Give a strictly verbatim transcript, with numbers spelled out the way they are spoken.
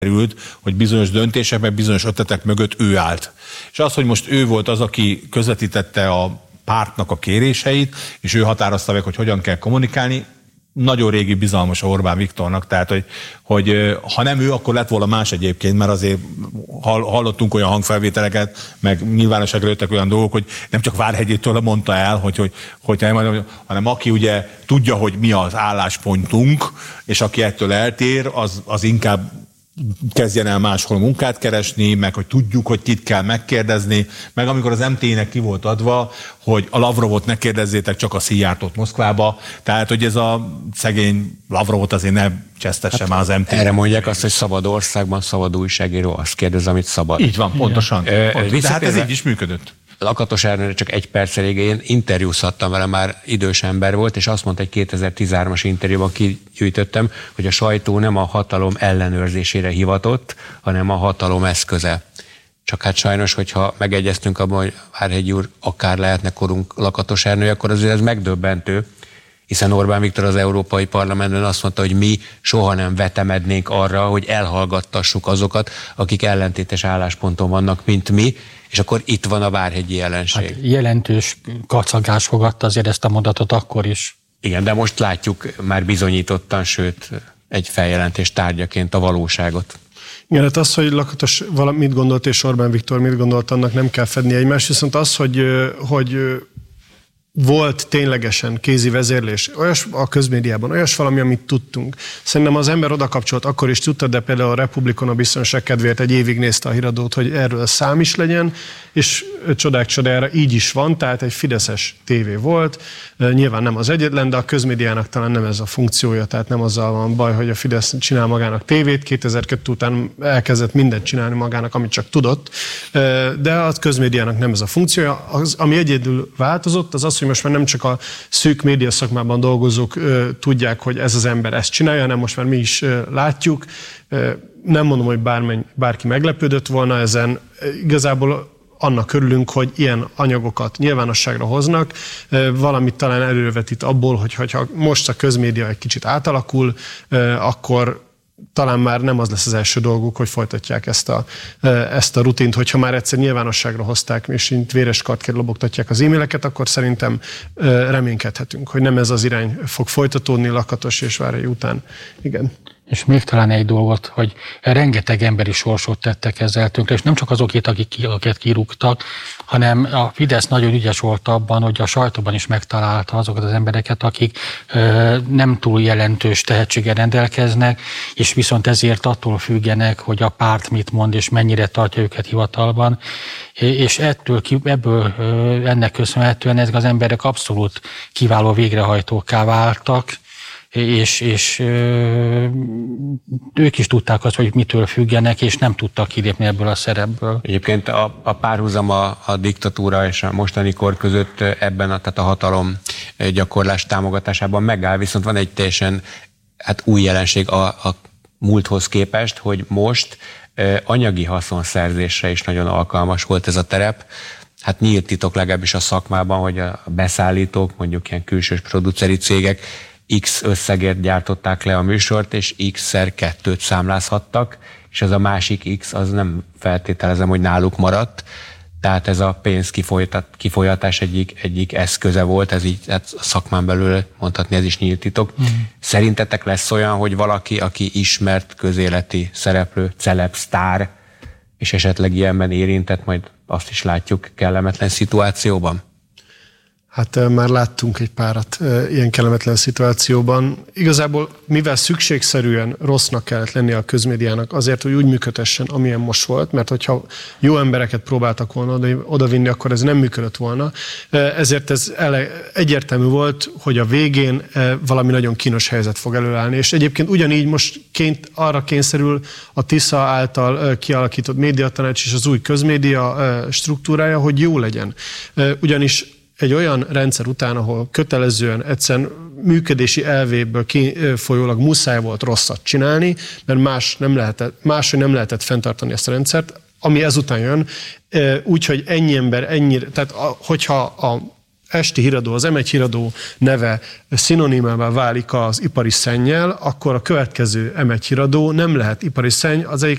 hogy bizonyos döntésekben, bizonyos ötletek mögött ő állt. És az, hogy most ő volt az, aki közvetítette a pártnak a kéréseit, és ő határozta meg, hogy hogyan kell kommunikálni, nagyon régi bizalmas Orbán Viktornak, tehát hogy, hogy ha nem ő, akkor lett volna más egyébként, mert azért hallottunk olyan hangfelvételeket, meg nyilvánosságra jöttek olyan dolgok, hogy nem csak Várhegyétől mondta el, hogy, hogy, hogy nem, hanem aki ugye tudja, hogy mi az álláspontunk, és aki ettől eltér, az, az inkább kezdjen el máshol munkát keresni, meg hogy tudjuk, hogy kit kell megkérdezni, meg amikor az em té ének ki volt adva, hogy a Lavrovot ne kérdezzétek, csak a Szijjártót Moszkvába, tehát hogy ez a szegény Lavrovot azért ne csesztesse hát már az em té. Erre mondják azt, hogy szabad országban szabad újságíró azt kérdez, amit szabad. Így van, pontosan. Ö, pontosan. De hát ez így is működött. Lakatos Ernőre csak egy perc elég, én interjúzhattam vele, már idős ember volt, és azt mondta, egy kétezer-tizenhármas interjúban kigyűjtöttem, hogy a sajtó nem a hatalom ellenőrzésére hivatott, hanem a hatalom eszköze. Csak hát sajnos, hogyha megegyeztünk abban, hogy Várhegy úr akár lehetne korunk Lakatos Ernő, akkor azért ez megdöbbentő, hiszen Orbán Viktor az Európai Parlamentben azt mondta, hogy mi soha nem vetemednénk arra, hogy elhallgattassuk azokat, akik ellentétes állásponton vannak, mint mi, és akkor itt van a várhegyi jelenség. Hát jelentős kacagás fogadta azért ezt a mondatot akkor is. Igen, de most látjuk már bizonyítottan, sőt, egy feljelentés tárgyaként a valóságot. Igen, hát az, hogy Lakatos mit gondolt és Orbán Viktor mit gondolt, annak nem kell fedni egymást, viszont az, hogy, hogy volt ténylegesen kézi vezérlés olyas, a közmédiában, olyas valami, amit tudtunk. Szerintem az ember oda kapcsolt, akkor is tudta, de például a Republikon a biztonság kedvéért egy évig nézte a híradót, hogy erről szám is legyen, és csodák csodájára így is van, tehát egy fideszes tévé volt. Nyilván nem az egyetlen, de a közmédiának talán nem ez a funkciója, tehát nem azzal van baj, hogy a Fidesz csinál magának tévét, kétezer-kettő után elkezdett mindent csinálni magának, amit csak tudott, de a közmédiának nem ez a funkciója. Az, ami egyedül változott, az az, hogy most már nem csak a szűk média szakmában dolgozók ö, tudják, hogy ez az ember ezt csinálja, hanem most már mi is ö, látjuk. Ö, nem mondom, hogy bármenny, bárki meglepődött volna ezen. Igazából annak örülünk, hogy ilyen anyagokat nyilvánosságra hoznak. Ö, valamit talán elővetít abból, hogy ha most a közmédia egy kicsit átalakul, ö, akkor talán már nem az lesz az első dolguk, hogy folytatják ezt a, ezt a rutint, hogyha már egyszer nyilvánosságra hozták, és így véres kardként lobogtatják az e-maileket, akkor szerintem reménykedhetünk, hogy nem ez az irány fog folytatódni Lakatos és Várhegy után. Igen. És még talán egy dolgot, hogy rengeteg emberi sorsot tettek ezzel tönkre, és nem csak azokét, akik, akiket kirúgtak, hanem a Fidesz nagyon ügyes volt abban, hogy a sajtóban is megtalálta azokat az embereket, akik ö, nem túl jelentős tehetséggel rendelkeznek, és viszont ezért attól függenek, hogy a párt mit mond, és mennyire tartja őket hivatalban. És ettől, ebből ennek köszönhetően ezek az emberek abszolút kiváló végrehajtókká váltak, és, és ö, ők is tudták azt, hogy mitől függenek, és nem tudtak kilépni ebből a szerepből. Egyébként a, a párhuzam a, a diktatúra és a mostani kor között ebben a, tehát a hatalom gyakorlás támogatásában megáll, viszont van egy teljesen hát új jelenség a, a múlthoz képest, hogy most anyagi haszonszerzésre is nagyon alkalmas volt ez a terep. Hát nyílt titok legalábbis a szakmában, hogy a beszállítók, mondjuk ilyen külsős produceri cégek X összegért gyártották le a műsort, és X-szer kettőt számlázhattak, és az a másik X, az nem feltételezem, hogy náluk maradt. Tehát ez a pénz kifolyatás egyik, egyik eszköze volt, ez így hát a szakmán belül mondhatni, ez is nyílt titok. Mm. Szerintetek lesz olyan, hogy valaki, aki ismert közéleti szereplő, celeb, sztár, és esetleg ilyenben érintett, majd azt is látjuk kellemetlen szituációban? Hát már láttunk egy párat ilyen kellemetlen szituációban. Igazából, mivel szükségszerűen rossznak kellett lennie a közmédiának azért, hogy úgy működhessen, amilyen most volt, mert hogyha jó embereket próbáltak volna odavinni, akkor ez nem működött volna. Ezért ez ele, egyértelmű volt, hogy a végén valami nagyon kínos helyzet fog előállni. És egyébként ugyanígy most ként, arra kényszerül a TISZA által kialakított médiatanács és az új közmédia struktúrája, hogy jó legyen. Ugyanis egy olyan rendszer után, ahol kötelezően egyszerűen működési elvéből kifolyólag muszáj volt rosszat csinálni, mert más nem lehetett, máshogy nem lehetett fenntartani ezt a rendszert, ami ezután jön, úgyhogy ennyi ember, ennyire, tehát hogyha a esti híradó, az em egy híradó neve szinonimává válik az ipari szennyel, akkor a következő em egy híradó nem lehet ipari szenny, az egyik